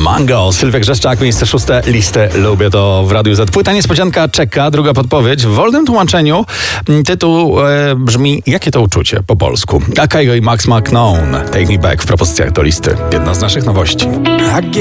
Mango, Sylwek Grzeszczak, miejsce 6, listę lubię to w Radiu Z. Płyta niespodzianka czeka, druga podpowiedź. W wolnym tłumaczeniu tytuł brzmi Jakie to uczucie po polsku. A Kygo i Max McKnown, Take Me Back w propozycjach do listy. Jedna z naszych nowości.